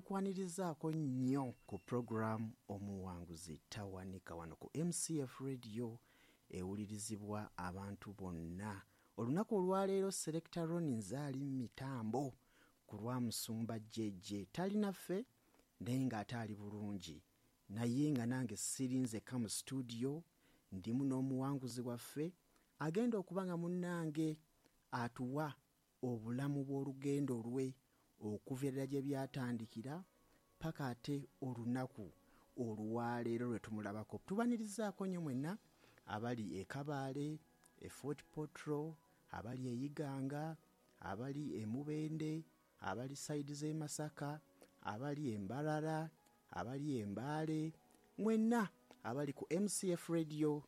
tukwanirizaako nnyo ku program omuwanguzi tawanika wano ku MCF Radio ewulirizibwa abantu bonna. Olunaku olwaleero Selector Rollins ali mitambo ku lwa Musumba Jeje talinaffe naye ng'ate ali bulungi, naye nga nange sirinze mu studio ndimu n'omuwanguzi waffe agenda okuba nga munnange atuwa obulamu bw'olugendo lwe okuviira gye byatandikira paka ate olunaku olwaleero lwe tumulabako. Tubanirizaako nnyo mwenna abali e Kabaale, e Fort Portal, abali e Iganga, abali e Mubende, abali side z'e Masaka, abali e Mbarara, abali e Mbaale, mwenna abali ku MCF Radio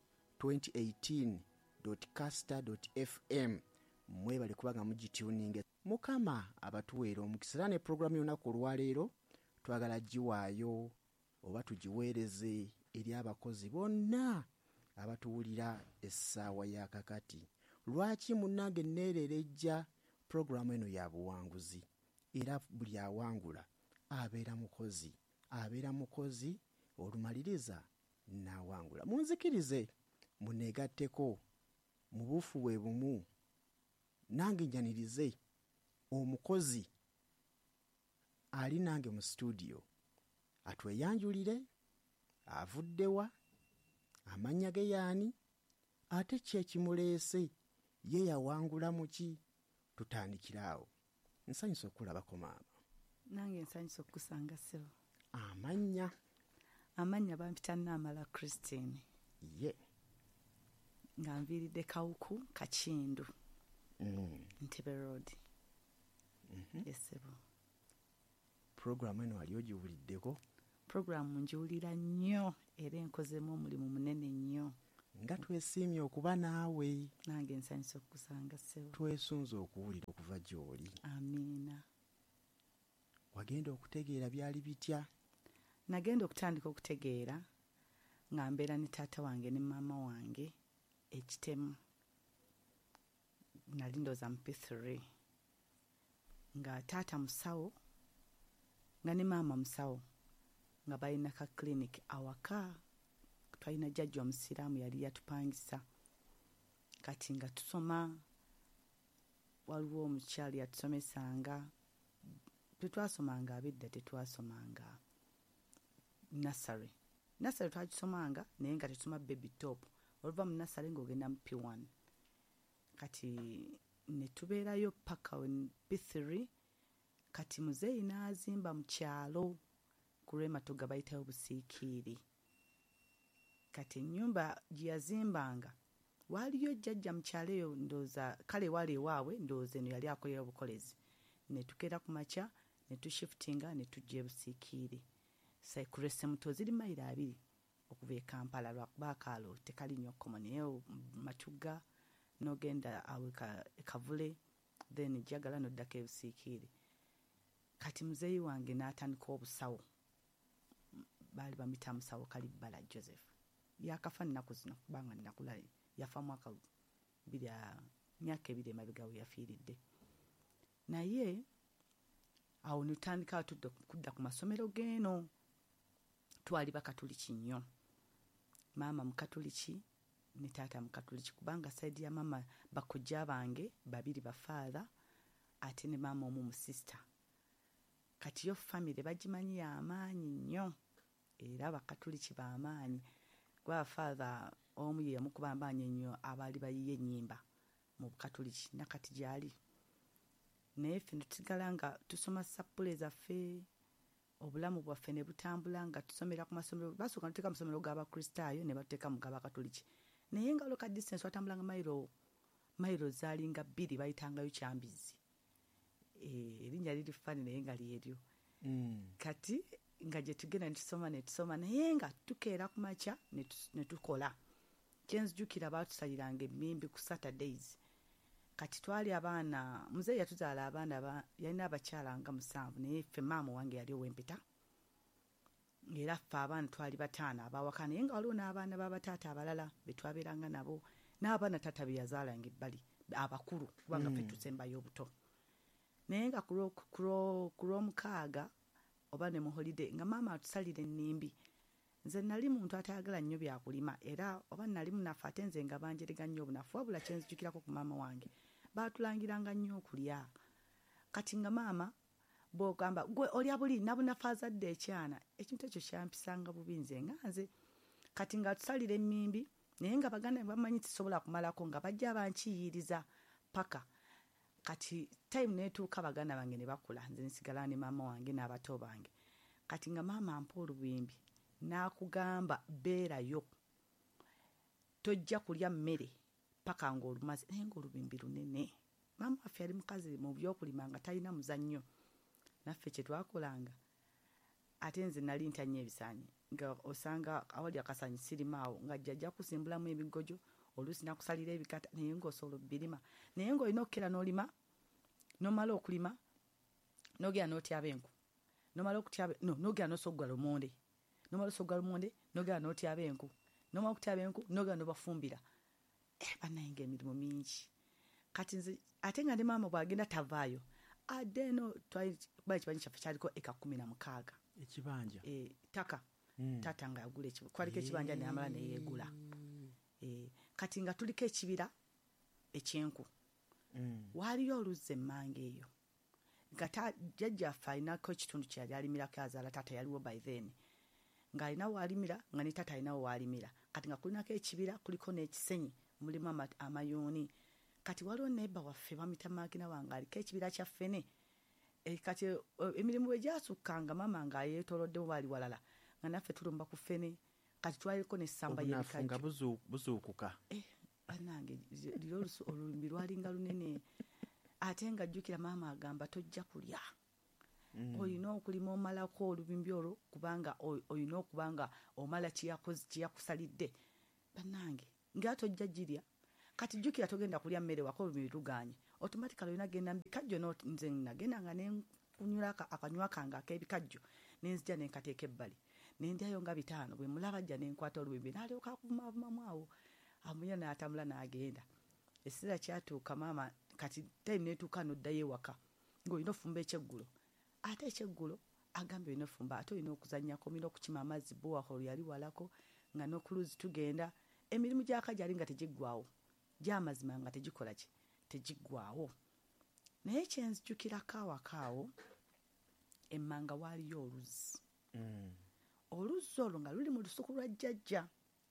2018.caster.fm mwe bali kubanga mugituninge. Mukama abatuweera omukisa ne programu y'olunaku olwaleero twagala giwaayo oba tugiweereze eri abakozi bonna abatuwulira essaawa ya kakati. Lwaki munnange neererejja programu eno ya buwanguzi era buli awangula abeera mukozi olumaliriza n'awangula. Munzikirize muneegatteko mu bufu bwe bumu nange njanirize omukozi ali nange mu studio atweyanjulire avuddewa amannya ge yaani ate kyekimuleese ye yawangula muki. Tutandikiraawo. Nsanyusa okulabako maama. Nange nsanyusa okusanga ssebo. Amanya bampita Namala Christine. Ye. Nga nviiridde Kawuku Kakindu. Ntebe Road. Ssebo. Programu eno wali ogiwuliddeko? Programu ngiwulira nnyo era enkozemu omulimu munene nnyo. Nga twesiimye okuba naawe. Nange nsanyusa okusanga ssebo. Twesunze okuwulira okuva gy'oli. Amiina. Wagenda okutegeera byali bitya? Nagenda okutandika okutegeera nga mbeera ne taata wange ne maama wange ekitemu. Nali ndooza mu P3 nga taata musawo nga ne maama musawo nga balina ka clinic awaka. Twalina jjajja omusiraamu yali yatupangisa. Kati nga tusoma waliwo omukyali yatusomesanga. Tetwasomanga abedda, tetwasomanga nursery twagisomanga naye nga tetuma baby top. Oluva mu nursery ng'ogenda mu P1. Kati ne tubeerayo paka P3. Kati muzeeyi n'azimba mu kyalo ku Lwematoga bayitayo Busiikiiri. Kati ennyumba gye yazimbanga waaliyo jjajja mu kyalo eyo ndooza kale wali ewaabwe ndooza eno yali akolera obukolezi. Ne tukeera ku makya ne tushiftinga ne tujja e Busiikiiri. Kurese muto ziri mayiro 2 okuva e Kampala lwakuba akaalo tekali nnyo kkomo naye Matuga n'ogenda aweka Kavule then jagala n'oddako e Busiikiiri. Kati muzeeyi wange n'atandika obusawo. Baali bamita musawo Kalibbala Joseph. Yakafa nnaku zino kubanga nnakula yafa mwaka myaka 2 emabega we yafiiridde. Naye awo nutandika kudda ku masomero g'eno. Twali bakatuliki nnyo. Maama mukatuliki ne taata mukatuliki kubanga saidi ya mama bakujja bange 2 bafaatha ate ne maama omu mu sister. Kati yo family bagimanyi ya amaanyi nnyo era bakatuliki ba amaanyi. Gwa father omu ye mukuba amaanyi nnyo abaali bayiye ennyimba mu bukatuliki nakati gyali. Naye ffe tusigala nga tusoma sappule zaffe obulamu bwaffe ne butambula nga tusomera ku masomero. Basooka tuteeka mu masomero g'Abakristaayo ne bateeka mu g'Abakatoliki. Naye nga local distance watambulanga mayiro zaalinga 2 bayitangayo Kyambizi. Erinnya liri fani naye nga lyeryo. Kati nga gye tugenda ne tusoma naye nga tukeera ku makya ne tukola. Kyenzijukira baatusaliranga emmimbi ku Saturdays. Kati twali abaana muzeeyi yatuzaala abaana yalina abakyala nga 7 naye ffe maama wange yali ow'empeta. Era ffe abaana twali 5 abawaka naye nga waliwo n'abaana b'abataata abalala be twabeeranga nabo n'abaana taata be yazaalanga ebbali abakulu kubanga ffe tusembayo obuto. Naye nga ku lw'omukaaga oba ne mu holiday nga maama atusalira ennimbi. Nze nali muntu atayagala nnyo byakulima era oba nali munafu ate nze nga banjerega nnyo obunafu wabula kyenzijukirako ku maama wange baatulangiranga nnyo okulya. Kati nga maama bw'ogamba gwe olya buli nabunafu azadde ekyana ekintu ekyo kyampisanga bubi nze nga nze. Kati nga atusalira emmimbi naye nga baganda bamanyi tisobola kumalako nga bajja bankiyiriza paka. Kati time netuuka baganda bange ne bakula nze nsigala ne maama wange n'abato bange. Kati nga maama ampa olubimbi n'akugamba beerayo tojja kulya mmere paka ng'olumaze naye ng'olubimbi lunene. Maama waffe yali mukazi mu byokulima nga talina muzannyo. Naffe kye twakolanga ate nze nali ntanya ebisaanyi nga osanga awali akasaanyi sirimaawo nga jjajja kusimbulamu ebigojo oluusi nakusalira ebikata naye ng'osobola birima naye ng'olina okukera n'olima n'omala okulima n'ogera n'otyaba enku n'omala okutyaba n'ogera n'osoggwa lumonde n'omala osoggwa lumonde n'ogera n'otyaba enku n'omala okutyaba enku n'ogera n'obafumbira. Bannaye ng'emirimu mingi. Kati nze ate nga ne maama bw'agenda tavaayo adde eno kibanyi kyaffe kyaliko eka 16 ekibanja ttaka taata nga yagula kwaliko ekibanja neyamala neyeegula. Kati nga tuliko ekibira ekyenku waaliyo oluzza emmanga eyo nga jjajjaffe alinako ekitundu kyeyali alimirako azaala taata yaliwo by then ng'alina waalimira nga ne taata alinawo waalimira. Kati nga kulinako ekibira kuliko n'ekisenyi mulimu amayuuni. Kati waliwo nebba waffe bamita maakina wange aliko ekibira kya ffene. Kati emirimu bwe gyasukkanga maama nga yeetooloddemu baali walala nga naffe tulumba ku ffene. Kati twaliko n'essamba y'ebikajjo nga buzuukuka. Bannange olulumbi lwalinga lunene ate nga jjukira maama agamba tojja kulya olina okulima omalako olubimbi olwo kubanga olina okubanga omala kiyakusalidde. Bannange nga tojja girya. Kati jjukira togenda kulya mmere wako olubimbi luganye automatically olina genda mbikajjo nze nagenda nga nekunyula akanywa kange ak'ebikajjo nenzija nenkateeka ebbali nendyayo nga 5 bwe mulaba ajja nenkwata olubimbi n'alyoka akuvumavumamu awo amunya n'atambula n'agenda. Essira kyatuuka maama kati time netuuka n'oddayo ewaka ng'olina ofumba ekyeggulo ate ekyeggulo agambye olina ofumba ate olina okuzannyako olina okukima amazzi bowaholo yali walako nga n'okuluzi tugenda emirimu gy'akajali nga tegiggwawo gy'amazima nga tegikola ki tegiggwawo. Naye kyenzijukirako awakaawo emmanga waaliyo oluzzi. Oluzzi olwo nga luli mu lusuku lwa jjajja.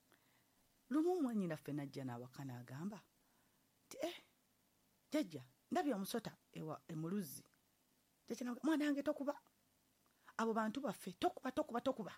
Lumu mwannyinaffe najja n'awaka n'agamba nti jjajja ndabye omusota mu luzzi. Jjajja n'agamba mwana wange tokuba abo bantu baffe tokuba.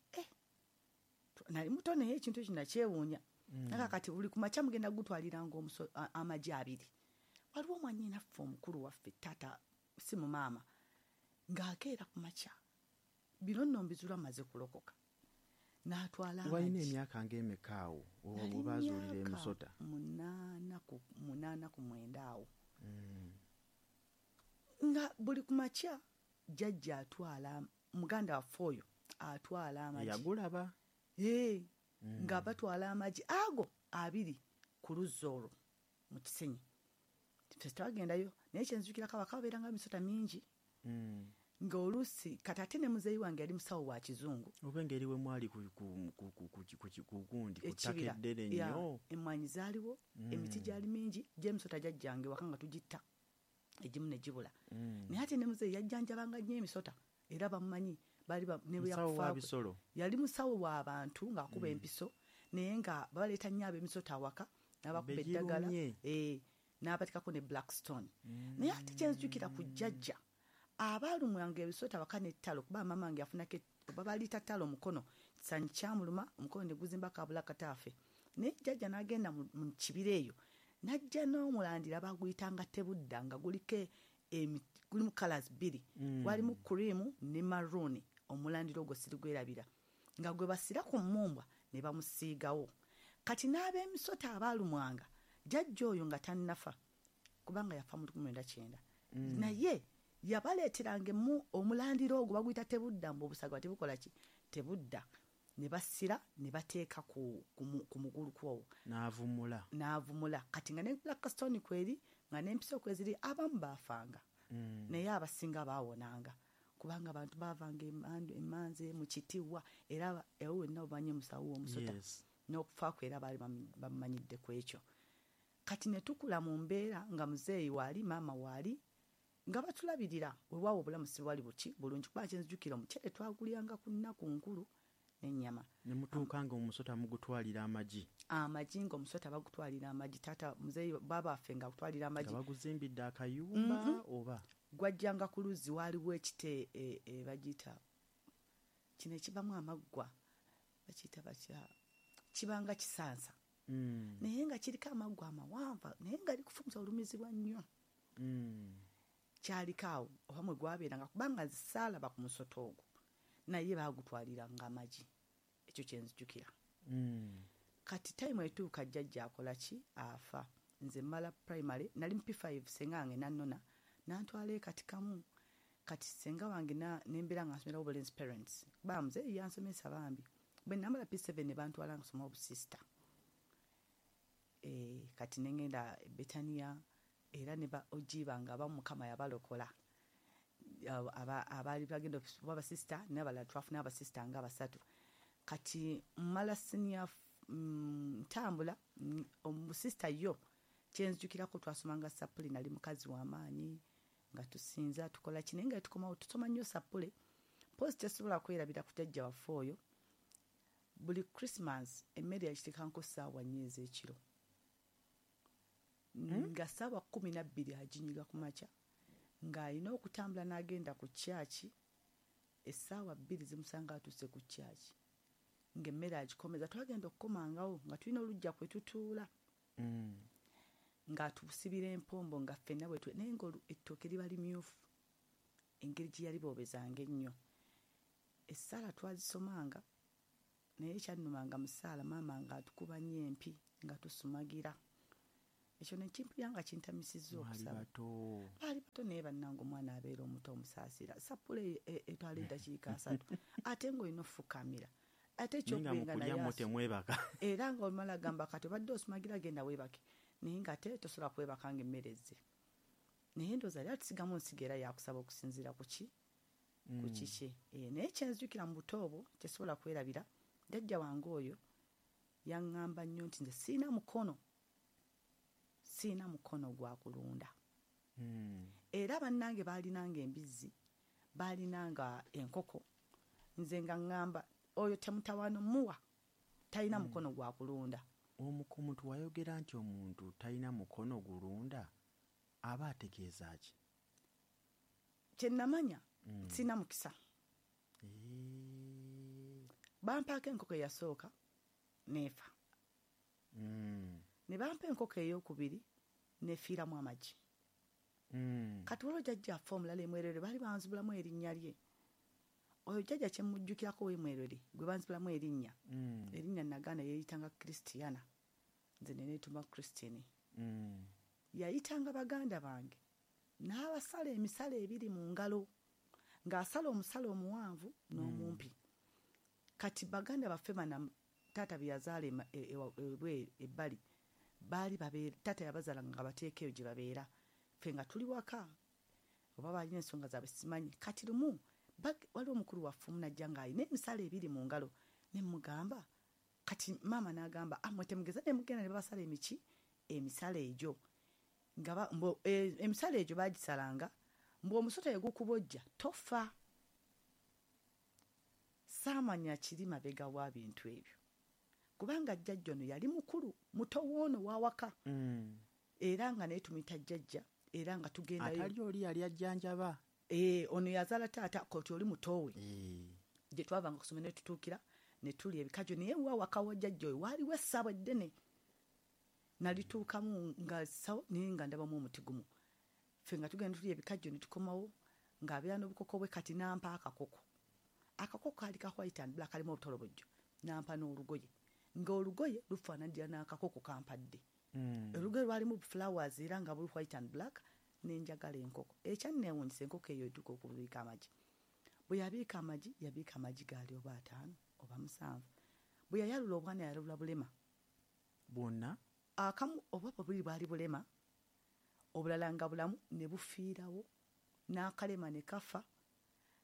Nali muto naye ekintu ekyo nakyewuunya. Nakakati buli ku makya mugenda gutwaliranga amagi 2. Waliwo mwannyinaffe omukulu waffe taata si mu maama ng'akeera ku makya bino nno mbizula amaze kulokoka n'atwala amagi. Walina emyaka ng'emeka awo obazuulira emusota? 8 ku 9 awo. Nga buli ku makya jjajja atwala muganda waffe oyo atwala amagi. Yagulaba? Nga batwala amagi ago 2 ku luzzi olwo mu kisenyi. Ffe twagendayo naye kyenzijukirako awaka wabeeranga emisota mingi ng'oluusi kati ate ne muzeeyi wange yali musawo wa kizungu. Oba engeri we mwali ku gundi ku ttaka eddene nnyo. Emmwanyi zaaliwo emiti gyali mingi gyemisota jjajjange waka nga tugitta egimu ne gibula. Naye ate ne muzeeyi yajjanjabanga nnyo emisota era bamumanyi yali musawo w'abantu ng'akuba empiso naye nga baleeta nnyo ab'emisota awaka n'abakuba eddagala n'abatikako ne Blackstone. Naye ate kyenzijukira ku jjajja abaalumwanga ebisota waka n'ettalo kuba maama wange yafunako babaliita ttalo omukono kisaanyi kyamuluma omukono ne guzimba kabula kataafe. Naye jjajja n'agenda mu kibira eyo n'ajja n'omulandira baguyitanga tebudda nga gulimu colors 2 walimu cream ne maroon. Omulandiro ogwo sirigwerabira nga gwe basira ku mmumbwa ne bamusiigawo. Kati n'ab'emisota abaalumwanga jjajja oyo nga tannafa kubanga yafa mu 19 naye yabaleeteranga omulandiro ogwo baguyita tebudda mbu obusaga tebukola ki tebudda ne basira ne bateeka ku mugulu kwowo n'avumula. Kati nga ne Blackstone kweri nga n'empiso kweziri abamu baafanga naye abasinga baawonanga kubanga abantu bavanga emanze mu kitiwa era ewo wenna obanye musawo omusota n'okufa kwe era baali bamanyidde ku ekyo. Kati ne tukula mu mbeera nga muzeeyi waali maama waali nga batulabirira weewaawo obulamu si bwali bulungi kuba kyenzijukira omukyere twagulyanga ku nnaku nkulu n'ennyama. Ne mutuukanga omusota mugutwalira amagi ng'omusota bagutwalira amagi. Taata muzeeyi baba waffe nga agutwalira amagi nga baguzimbidde akayumba oba gwajjanga ku luzzi waaliwo ekite bagiyita kino ekibamu amaggwa bakiyita batya kibanga kisansa naye nga kiriko amaggwa amawanva naye nga likufumusa olumizibwa nnyo kyaliko awo oba mwe gwabeeranga kubanga zisaalaba ku musota ogwo naye baagutwaliranga amagi. Ekyo kyenzijukira. Kati time etuuka jjajja akola ki afa. Nze mala primary nali mu P5 senga wange nannona nantwala ekati kamu. Kati senga wange nembeera nga nsomera Obulenzi Parents kuba muzeeyi yansomesa bambi bwe namala P7 ne bantwala nsoma obusista. Kati nengenda Betania era ne ba ojiba nga Mukama yabalokola abaali bagenda abasista n'abalala twafuna abasista nga basatu. Kati mmala senior ntambula omusista yo kyenzijukirako twasomanga sapule nali mukazi w'amaanyi nga tusinza tukola kine nga tukomawo tusoma nnyo sapule pozi tesobola kwerabira ku jjajja waffe oyo. Buli Christmas emmere yakitekanko ssaawa nnyo ez'ekiro nga ssaawa 12 aginyiga ku makya ng'alina okutambula n'agenda ku kyaki essaawa 2 zimusanga atuuse ku kyaki ng'emmere agikomeza. Twagenda okukomangawo nga tulina olujja kwe tutuula ng'atusibira empombo nga ffenna bwe naye ng'ettooke liba limyufu engeri gye yali boobezanga ennyo. Essaala twazisomanga naye kyannumanga mu ssaala maama ng'atukuba nnyo empi nga tusumagira. Ekyo nekimpulira nga kintamisizza okusaba. Baali bato naye bannange omwana abeera omuto omusaasira sapule etwala eddakiika 3 ate ng'olina ofukamira ate ekyokubenga naye era ng'omala gamba kati obadde osumagira genda weebake naye ng'ate tosobola kwebaka ng'emmere ezze. Naye ndooza yali atusigamu nsigo era yakusaba okusinziira ku kiki naye kyenzijukira mu buto obwo tesobola kwerabira. Jjajja wange oyo yaŋŋamba nnyo nti nze siina mukono gwa kulunda. Era bannange baalinanga embizzi baalinanga enkoko nze nga ŋŋamba oyo temutawaano muwa talina mukono gwa kulunda. Omuntu wayogera nti omuntu talina mukono gulunda aba ategeeza ki? Kyennamanya sina mukisa. Bampaako enkoko eyasooka neefa ne bampa enkoko ey'okubiri nefiiramu amagi. Kati olwo jjajja afa omulala emwerere baali banzibulamu erinnya lye. Oyo jjajja kyemujjukirako w'emwerere gwe banzibulamu erinnya nagaana yeeyitanga Kristiana nze ne neetuma Christine. Yayitanga baganda bange n'abasala emisala 2 mu ngalo ng'asala omusala omuwanvu n'omumpi. Kati baganda baffe bana taata byazaala ebbali baali babeera taata yabazaala nga bateeka eyo gye babeera ffe nga tuli waka oba balina ensonga zaabwe simanyi. Kati lumu waliwo omukulu waffe omunajja ng'alina emisala 2 mu ngalo ne mugamba kati maama n'agamba mmwe temugeza ne mugenda ne babasala emisala egyo nga emisala egyo baagisalanga mbu omusota yegukubojja tofa. Saamanya kiri mabega wa bintu ebyo kubanga jjajja ono yali mukulu muto woono wawaka era nga naye tumuyita jjajja era nga tugendayo. Atali oli yali ajjanjaba. Ono yazaala taata koti oli mutowe gye twavanga kusoma ne tutuukira ne tulya ebikajjo naye wawaka wa jjajja oyo waaliwo essaawa eddene nalituukamu nga sawo naye nga ndabamu omuti gumu ffe nga tugenda tulya ebikajjo ne tukomawo ng'abeera n'obukoko bwe. Kati nampa akakoko kaali ka white and black kalimu obutolobojjo nampa n'olugoye ng'olugoye lufaananira n'akakoko kampadde. Olugoye lwalimu flowers era nga buli white and black n'enjagala enkoko. Ekyanneewuunyisa enkoko eyo edduka okubiika amagi. Bwe yabiika amagi gaali oba 5 oba 7. Bwe yayalula obwana yalula bulema bwonna akamu oba bubiri bwali bulema obulala nga bulamu ne bufiirawo n'akalema ne kafa.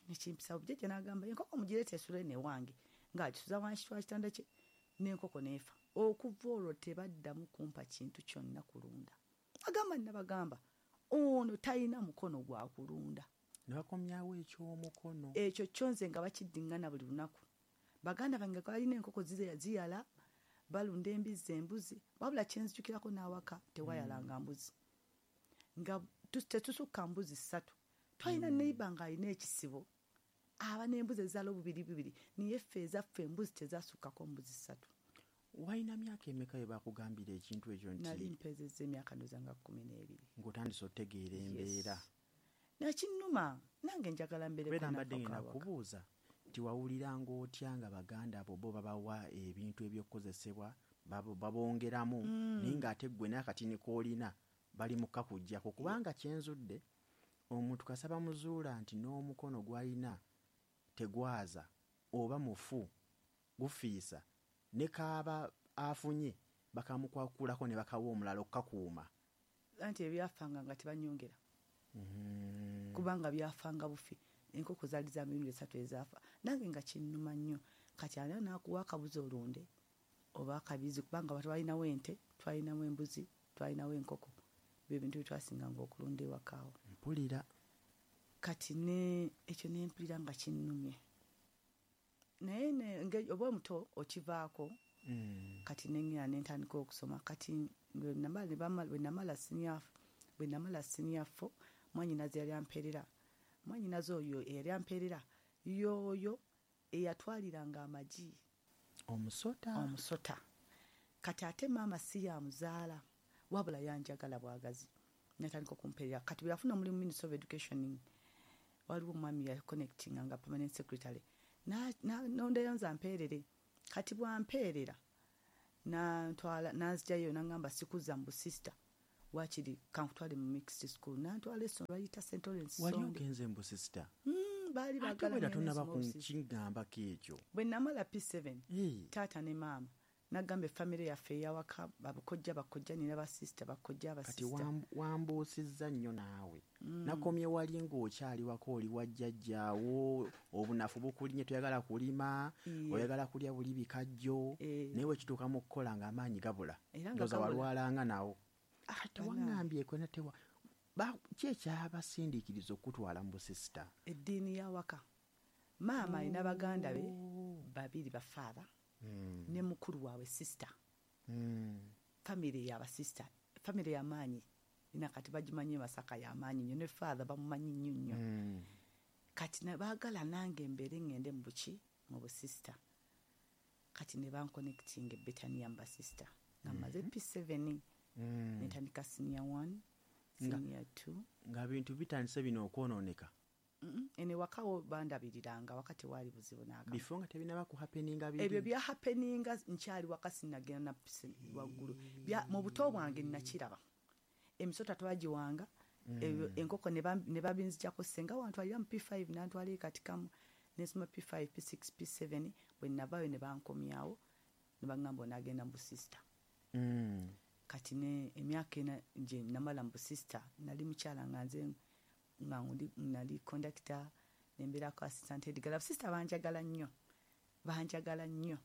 nekimpisa bujjajja n'agamba enkoko mugireeta esula eno ewange ng'agisuza wansi wa kitanda kye n'enkoko neefa. Okuva olwo tebaddamu kumpa kintu kyonna kulunda. Agamba nabagamba ono talina mukono gwa kulunda. Ne bakomyawo eky'omukono. Ekyo kyonze nga bakiddiŋŋana buli lunaku. Baganda bange balina enkoko ziyala balunda embuzi wabula kyenzijukirako n'awaka tewayalanga mbuzi nga tetusukka mbuzi 3. Twalina neiba ng'alina ekisibo aba n'embuzi ezaala bubiri niye ffe ezaffe embuzi tezasukkako mbuzi 3. Walina myaka emeka we bakugambira ekintu ekyo nti? Nali mpezezza emyaka ndozanga 12. Ng'otandise otegeera embeera. Nakinnuma nange njagala mbeera mbadde ngenda kubuuza nti wawuliranga otya nga baganda abo bo babawa ebintu ebyokukozesebwa babongeramu naye ng'ate ggwe n'akatini k'olina bali mu kakuggyako kubanga kyenzudde omuntu kasaba muzuula nti n'omukono gw'alina tegwaza oba mufu gufiisa ne kaaba afunye bakamukwakulako ne bakawa omulala okukakuuma. Anti ebyafanga nga tebanyongera kubanga byafanga bufi. Enkoko zaali za mirundi 3 ezaafa nange nga kinnuma nnyo. Kati ana naakuwa akabuzi olunde oba akabizi kubanga twalinawo ente, twalinawo embuzi, twalinawo enkoko. Byo bintu bitwasinganga okulunda ewakaawo. Mpulira. Kati ekyo nempulira nga kinnumye. Naye oba omuto okivaako kati nengera nentandika okusoma. Kati bwe namala senior 4 mwanyinaze yali amperera. Mwanyinaze oyo yali amperera yoyo eyatwaliranga amagi omusota. Kati ate maama si yamuzaala wabula yanjagala bwagazi natandika okumperera. Kati bwe yafuna omulimu Ministry of Education waliwo omwami ya connecting nga permanent secretary nondeyonza mperere. Kati bwamperera nanzijjayo nangamba sikuza mbu sister wakiri kankutwale mu mixed school nantwala essomero bayita St. Lawrence Sonde. Wali ogenze mbu sister? Baali bagala tonaba kukingambako ekyo. Bwe namala P7 taata ne maama nagamba family yaffe eyawaka bakojja nina basista bakojja abasista. Kati wambuusizza nnyo naawe. Nakomye wali ng'okyali wako oli wajjajjaawo obunafu bukulinye toyagala kulima oyagala kulya buli bikajjo naye wekituuka mu kukola ng'amaanyi gabula ndoza walwalanga nawo. Tewaŋŋambyeko natewa ki ekyabasindiikiriza okutwala mu busisita? Eddiini y'awaka. Maama alina baganda be 2 bafaaba ne mukulu waabwe sister. Family y'abasista, family y'amaanyi ina kati bagimanye Masaka y'amaanyi nnyo ne father bamumanyi nnyo. Kati baagala nange mbeere ngende mu buki mu busista. Kati ne banconnecting Betania mba sister nga maze P7 netandika senior 1 senior 2 nga bintu bitandise bino okwonooneka. Ene wakawo bandabiriranga wakati wali buzibu naka before nga tebinaba ku happeninga biri ebyo bya happeninga nkyali wakasi nagenda na waggulu bya mu buto bwange nakiraba emisota twagiwanga enkoko ne babinzijako senga wantu ali mu P5 nantwali katikamu nesima P5 P6 P7 bwe navayo ne bankomyawo ne bangamba nagenda mu sister. Kati ne emyaka nje namala mu sister nali mukyala nganze nali conductor nembera ko assistant head sister banjagala nnyo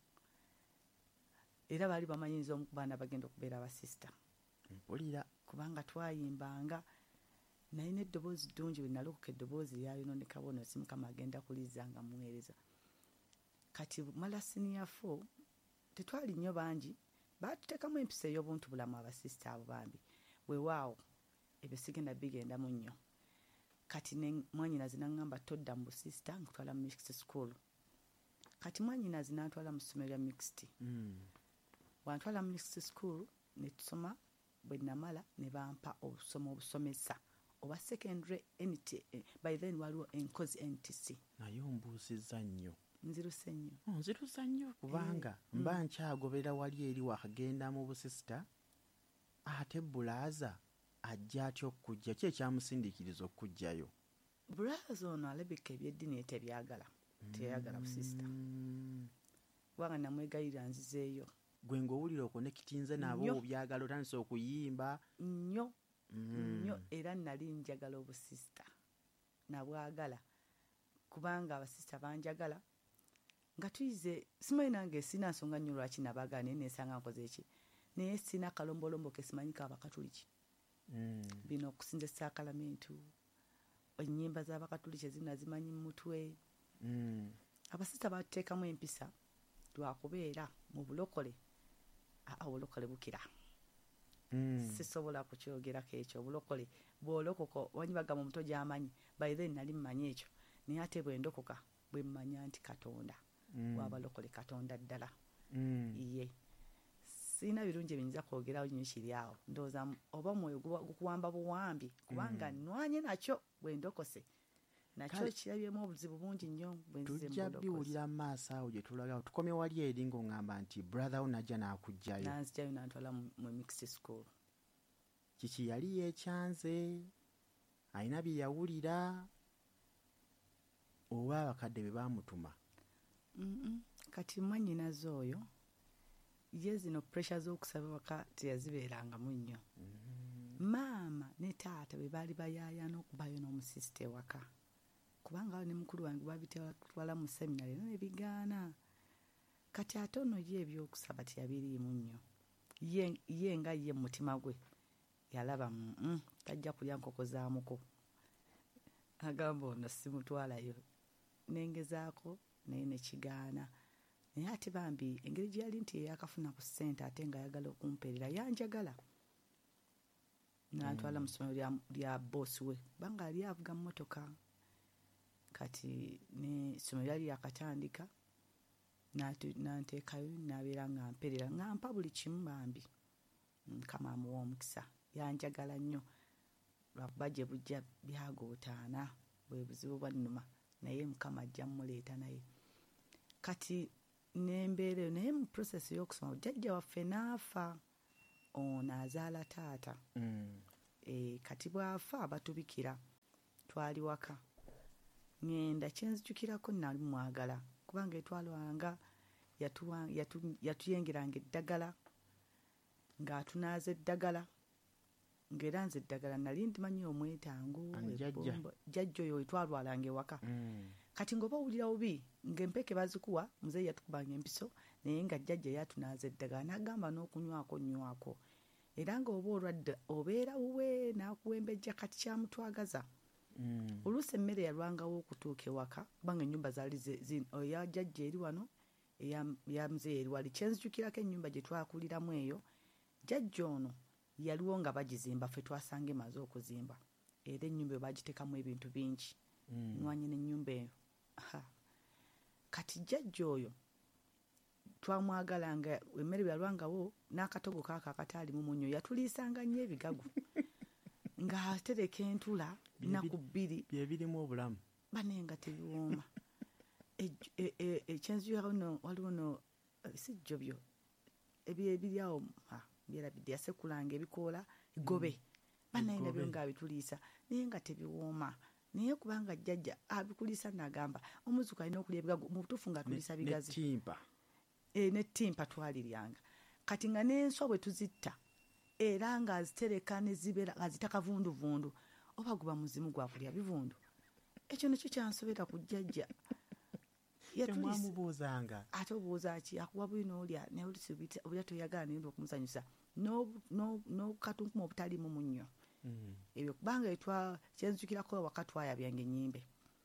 era bali bamanyiza omukubana bagenda okubeera aba sister. Mpulira kubanga twayimbanga naye n'eddoboozi ddungi bwe nalokoka eddoboozi lyalino ne kabono simukama agenda kulizanga muweereza. Kati mala senior 4 tetwali nnyo bangi baatuteekamu empisa ey'obuntu bulamu abasista abo bambi weewaawo ebyo sigenda bigenda mu nnyo. Kati mwanyinazi nangamba todda mu busista nkutwala mu mixed school. Kati mwanyinazi nantwala mu ssomero lya mixed. Wantwala mu mixed school ne tusoma bwe namala ne bampa obusomesa oba secondary NT. By then waliwo enkozi NTC. Naye ombuusizza nnyo. Nzirusa nnyo kubanga mba nkyagoberera wali eri wakagenda mu busista ate bulaaza ajja atya okujja ki ekyamusindiikiriza okujjayo? Bulaaza ono alabika ebyeddiini tebyagala teyagala busista kubanga namwegayirira nzizeeyo. Gwe ng'owulira okonekitinze nabo obyagala otandise okuyimba nnyo era nali njagala obusista nabwagala kubanga abasista banjagala nga tuyize simanyi nange sina nsonga nnyo lwaki nabagaana naye nensanga nkoze eki naye sina akalombolombo ke simanyiko abakatuliki bino okusinza esaakalamentu ennyimba z'abakatuliki ezina zimanyi mu mutwe abasista batuteekamu empisa lwakubeera mu bulokole obulokole bukira sisobola kukyogerako ekyo obulokole bw'olokoka wanyi bagamba omuto gy'amanyi by then nali mmanyi ekyo naye ate bwe ndokoka bwe mmanya nti katonda wabalokole katonda ddala ye sirina birungi ebiyinza kwogerawo nnyo kiri awo ndowooza oba omwoyo gukuwamba buwambi kubanga nnwanye nakyo bwe ndokose nakyo kirabyemu obuzibu bungi nnyo tujja biwulira mu maaso awo gye tulagawo tukomye wali eri ng'oŋŋamba nti brother wo najja n'akugjayo nanzijjayo nantwala mu mixed school kiki yali yeekyanze alina bye yawulira oba abakadde be baamutuma kati mwannyinaze oyo ye zino pressure z'okusaba waka teyazibeerangamu nnyo maama ne taata be baali bayaayana okubayo n'omusisita ewaka kubanga awo ne mukulu wange babitwala mu seminary no nebigaana kati ate ono ye ebyokusaba teyabiriimu nnyo ye nga ye mu mutima gwe yalaba tajja kulya nkoko zaamuko agamba ono simutwalayo nengezaako naye nekigaana naye ate bambi engeri gye yali nti yakafuna ku ssente ate nga ayagala okumpeerera yanjagala nantwala mu ssomero lya boosi we banga ali avuga mmotoka kati ne ssomero lyali yakatandika nanteekayo nabeera nga mperera nga mpa buli kimu bambi mukama amuwa omukisa yanjagala nnyo lwakuba gye bujja byagootaana bwe buzibu bwannuma naye mukama ajja mmuleeta naye kati nembeera eyo naye mu process y'okusoma jjajja waffe n'afa ono azaala taata kati bwafa batubikira twali waka ngenda kyenzijukirako nali mwagala kubanga etwalwanga yatuyengeranga eddagala ng'atunaaza eddagala ng'era nze eddagala nali ndimanyi omwetango jjajja oyo etwalwalanga ewaka kati ng'oba owulira bubi ng'empeke bazikuwa muzeeyi yatukubanga empiso naye nga jjajja yatunaaza eddagala n'agamba n'okunywako nywako era ng'oba olwadde obeera wuwe n'akuwembejja kati kyamutwagaza oluusi emmere yalwangawo okutuuka ewaka kubanga ennyumba zaali eya jjajja eri wano eya muzeeyi eri wali kyenzijukirako ennyumba gye twakuliramu eyo jjajja ono yaliwo nga bagizimba ffe twasanga emaze okuzimba era ennyumba eyo bagiteekamu ebintu bingi nwanye n'ennyumba eyo kati jjajja oyo twamwagala nga emmere byalwangawo n'akatogo kaako akataalimu munnyo yatuliisanga nnyo ebigagu ng'atereka entula nnaku bbiri byebirimu obulamu bane nga tebiwooma ekyenzuyano waliwo no sijjobyo ebiri awo byerabidde yasekulanga ebikoola gobe banaye nabyo ng'abituliisa naye nga tebiwooma naye kubanga jjajja abikuliisa n'agamba omuzuku alina okulya ebigagu mu butuufu ng'atuliisa bigazi nettimpa twaliryanga kati nga n'enswa bwe tuzitta era ng'azitereka nezibeera azita kavunduvundu oba guba muzimu gwakulya bivundu ekyo nekyo kyansobera ku jjajja temwamubuuzanga ate obuuza ki akuwa buli n'olya naye olya toyagala naye okumusanyusa n'okatunkumu obutalimu munnyo ebyo kubanga kyenzukirako waka twayabyange ennyimbe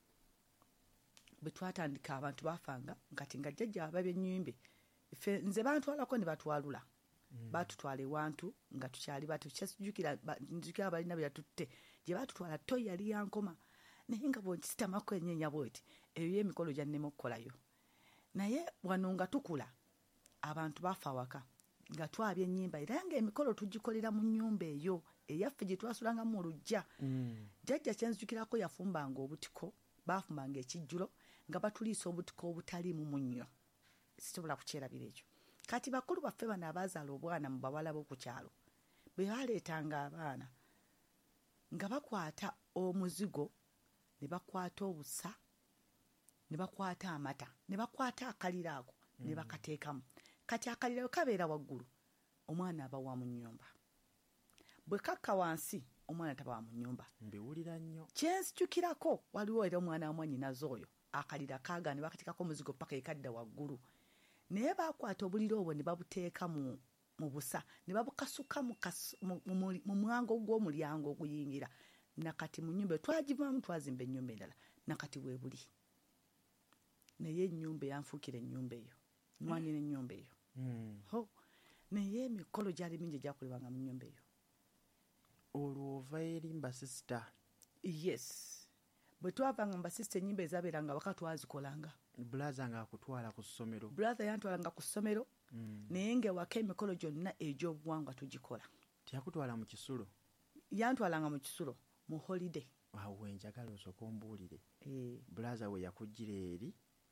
bwe twatandika abantu baafanga kati nga jjajja ababya ennyimbe nze bantwalako ne batwalula batutwala ewantu nga tukyali bato nzijukira balina bwe yatutte gye batutwala to yali yankoma naye nga bwekisitamako ennyenya bweti eyo y'emikolo gyannema okukolayo naye wano nga tukula abantu baafa awaka nga twabya ennyimba era ng'emikolo tugikolera mu nnyumba eyo eyaffe gye twasulangamu olujja jjajja kyenzijukirako yafumbanga obutiko baafumbanga ekijjulo nga batuliisa obutiko obutaliimu munnyo sisobola kukyerabira ekyo kati bakulu baffe bano abaazaala obwana mu bawala b'oku kyalo bwe baleetanga abaana nga bakwata omuzigo ne bakwata obusa ne bakwata amata ne bakwata akaliro ako ne bakateekamu kati akaliro kabeera waggulu omwana aba wa mu nnyumba bwe kakka wansi omwana taba mu nnyumba. Mbiwulira nnyo. Kyenzijukirako waliwo era omwana wa mwannyinaze oyo akalira kaaga ne bakatikako omuzigo paka ekadda waggulu, naye bakwata obuliri obwo ne babuteeka mu busa ne babukasuka mu mwango gw'omulyango oguyingira. Nakati mu nnyumba twagivaamu twazimba ennyumba endala nakati weebuli, naye ennyumba eyanfuukira ennyumba eyo nwanyina ennyumba eyo naye emikolo gyali mingi gyakolebwanga mu nnyumba eyo. Olwo ova eri mbasisita. Yes, bwe twavanga mbasisita ennyimba ezabeeranga waka twazikolanga. Bulaza nga akutwala ku ssomero. Bulaza yantwalanga ku ssomero naye ng'ewaka emikolo gyonna egy'obuwangwa tugikola. Tiyakutwala mu kisulo? Yantwalanga mu kisulo mu holiday. Awo wenjagala osooka ombuulire. Bulaza we yakuggira eri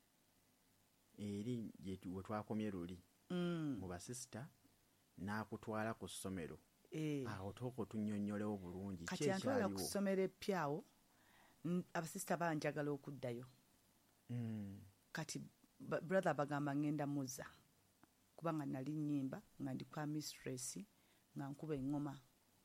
we twakomye luli mu basisita n'akutwala ku ssomero. Awo tooka otunnyonnyolewo bulungi. Kati yantwala ku ssomero eppyawo abasisita banjagala okuddayo. Kati brother bagamba ngenda muzza kubanga nali nnyimba nga ndi kwa mistress nga nkuba eŋŋoma.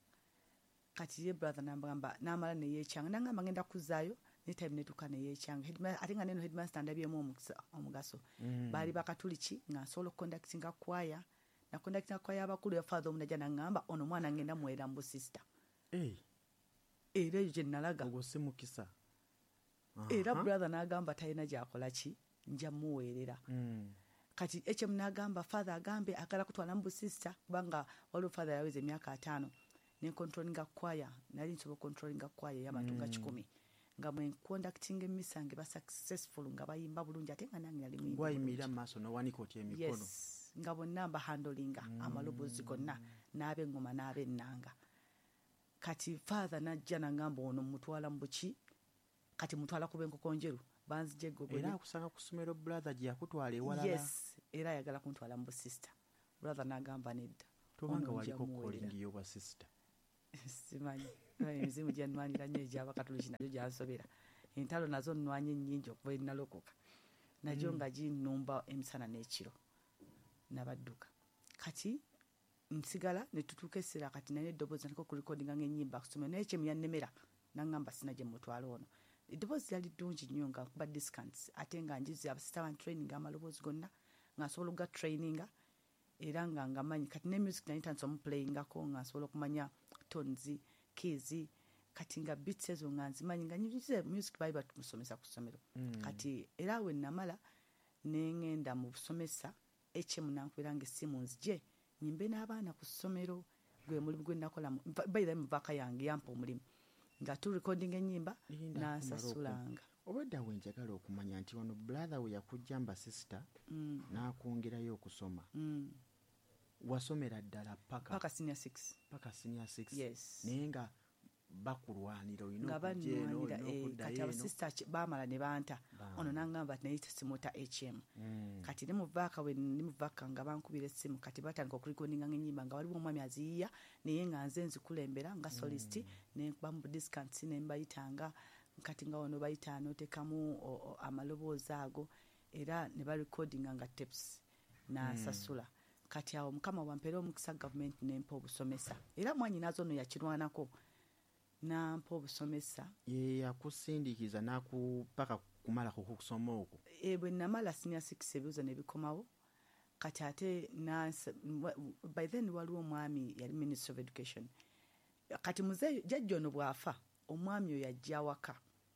Kati ye brother n'amala neyeekyanga nangamba ngenda kuzzaayo ne time netuuka neyeekyanga ate nga neno headmaster ndabyemu omugaso. Baali bakatuliki nga nsobola okukondactinga kwaya na kondactinga kwaya abakulu ya father omunajja naŋŋamba ono mwana ngenda muweera mu busisita. Era eyo gye nalaga. Ogwo si mukisa. Era brother n'agamba talina gy'akola ki nja muweerera. Kati ekyemu n'agamba father agambe agala kutwala mu busisita kubanga waliwo father yaweza emyaka 5 ne controllinga kwaya nali nsobola controllinga kwaya y'abantu nga 10 nga mwe conducting emisa nge ba successful nga bayimba bulungi ate nga nange nali muyimba. Gwayimira mu maaso n'owanika otya emikono. Yes, nga bonna mba handlinga amaloboozi gonna n'ab'eŋŋoma n'ab'ennanga. Kati father n'ajja n'agamba ono mutwala mu buki kati mutwala kuba enkoko njeru banzije gogwe. Era akusanga ku ssomero brother gye yakutwala ewalala. Yes, era ayagala kuntwala mu busisita. Brother n'agamba nedda. Tobanga waliko calling y'obwa sister. Simanyi emizimu gye nnwanira nnyo egy'abakatoliki nayo gyansobera. Entalo nazo nnwanye nnyingi okuva ennalokoka najo nga ginnumba emisana n'ekiro nabadduka. Kati nsigala ne tutuuka essira kati naye eddoboozi nako ku recordinga ng'ennyimba kusomera naye kyemu yannemera n'aŋŋamba sina gye mutwala ono. Eddoboozi lyali ddungi nnyo nga nkuba discounts ate nga njiza abasita ban training amaloboozi gonna nga nsobola okuga traininga era nga ngamanyi kati ne music naye ntandise omuplayingako nga nsobola okumanya tones keys kati nga beats ezo nga nzimanyi nga nyize music baali batumusomesa ku ssomero. Kati era we namala neŋŋenda mu busomesa ekyemu nankubeera ng'essimu nzije nyimbe n'abaana ku ssomero gwe mulimu gwe nakola bayira mu vaka yange yampa omulimu nga tu recording ennyimba n'ansasulanga. Obwedda we njagala okumanya nti ono brother we yakujja mbasisita n'akwongerayo okusoma. Wasomera ddala paka senior 6. Paka senior 6. Yes. Naye nga bakulwanira olina nga bannwanira kati eno. abasisita baamala ne banta ono n'aŋŋamba naye simuta HM. Kati ne mu vaaka we ndi mu vaaka nga bankubira essimu kati batandika okulikodinga ng'ennyimba nga waliwo omwami aziyiya naye nga nze nzikulembera nga solist ne nkuba mu discounts ne mbayitanga kati nga wano bayita n'otekamu amaloboozi ago era ne barekodinga nga tapes n'asasula. Kati awo mukama wampeera omukisa gavumenti n'empa obusomesa era mwannyinazo ono yakirwanako n'ampa obusomesa. Yakusindikiza n'akupaka kumala kukusoma okwo. Bwe namala senior 6 ebibuuzo ne bikomawo kati ate by then waliwo omwami yali Minister of Education. Kati muzeeyo jjajja ono bw'afa omwami oyo yajja waka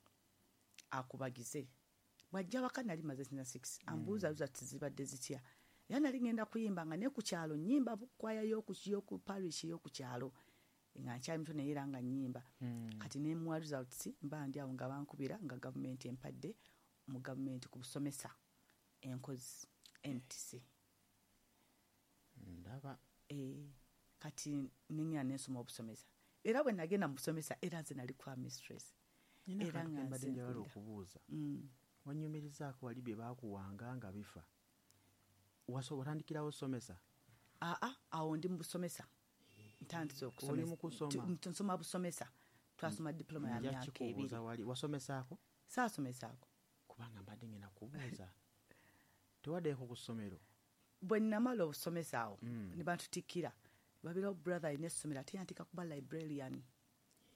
akubagize bw'ajja waka nali maze senior 6 ambuuzabuuza tizibadde zitya era nali ngenda kuyimba nga ne ku kyalo nnyimba kwaya y'oku parish y'oku kyalo nga nkyali muto naye era nga nnyimba. Kati ne mu results mba ndi awo nga bankubira nga gavumenti empadde mu gavumenti ku busomesa enkozi MTC. Ndaba. Kati nengenda nensoma obusomesa era bwe nagenda mu busomesa era nze nali kwa mistress. Era nga mbadde njagala okubuuza. Wanyumirizaako wali bye baakuwanga nga bifa. Watandikirawo somesa? Awo ndi mu busomesa. Ntandise okusomesa. Nsoma busomesa. Twasoma diploma ya myaka 2. Wasomesaako? Saasomesaako. Kubanga mbadde ngenda kubuuza. Tewaddeko ku ssomero? Bwe nnamala obusomesa awo ne bantutikkira babirawo brother alina essomero ate yantika kuba librarian.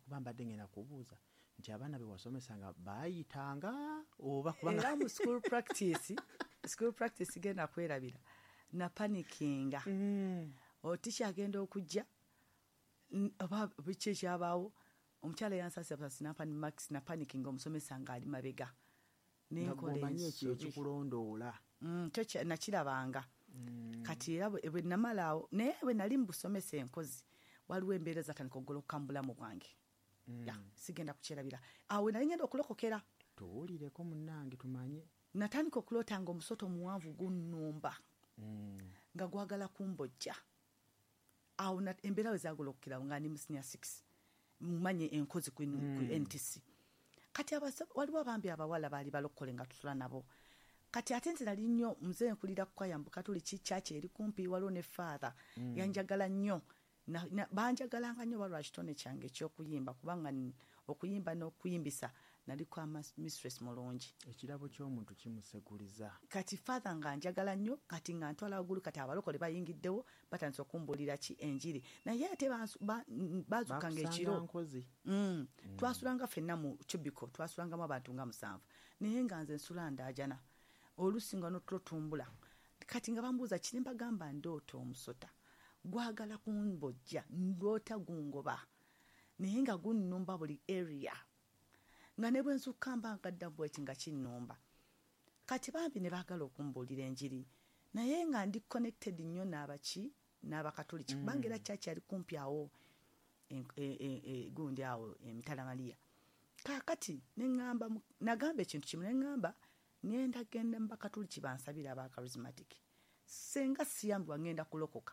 kuba mbadde ngenda kubuuza nti abaana be wasomesanga baayitanga oba kubanga era mu school practice genda kwerabira na panikinga otisha agenda okujja oba biki ekyabaawo omukyala yansasipasi max na panikinga omusomesa nga ali mabega nenkolemanyi ekikulondoola kyo nakirabanga kati era bwe namalaawo naye bwe nali mu busomesa enkozi waliwo embeera zatandika okugoloka mu bulamu bwange sigenda kukyerabira awo nali ngenda okulokokera tuwulireko munnange tumanye natandika okuloota nga omusoto omuwanvu gunnumba nga gwagala kumbojja awo embeera we zagolokerawo nga ndi mu senior 6 mumanye enkozi ku NTC kati waliwo abambi abawala baali balokole nga tusula nabo kati ate nze nali nnyo mzee nkulira kwaya Mukatoliki church eri kumpi waliwo ne father yanjagala nnyo banjagalanga nnyo balwa kitone kyange ekyokuyimba kubanga okuyimba n'okuyimbisa naliko mistress mulungi ekirabo ky'omuntu kimuseguliza kati father nga njagala nnyo kati nga ntwala waggulu kati abalokole bayingiddewo batandise okumbulira ki enjiri naye ate bazukanga ekiro twasulanga ffenna mu cubico twasulangamu abantu nga 7 naye nga nze nsula ndaajana olusinga n'otutumbula kati nga bambuuza kiri mbagamba ndoota omusota gwagala kumbojja ndoota gungoba naye nga gunnumba buli area nga ne bwe nzukamba ngadda bweti nga kinnumba kati bambi ne baagala okumbuulira enjiri naye nga ndi connected nnyo n'abakatoliki kubanga era kyaki ali kumpi awo gundi awo emitala Maria kakati nagamba ekintu kimu neŋŋamba ngenda genda mu bakatoliki bansabira aba charismatic senga siyambwa ngenda kulokoka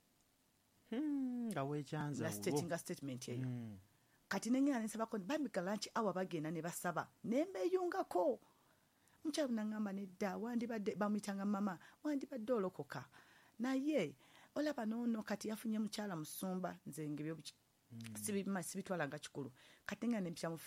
nga weekyanza nga statement eyo kati nengena nsabako bambika lunch awa bagenda ne basaba nembeyungako mukyalo nangamba nedda wandibadde bamuyitanga mama wandibadde olokoka naye olaba nono kati yafunye mukyala musumba nze ngebyo sibitwala nga kikulu kati nga nempya mu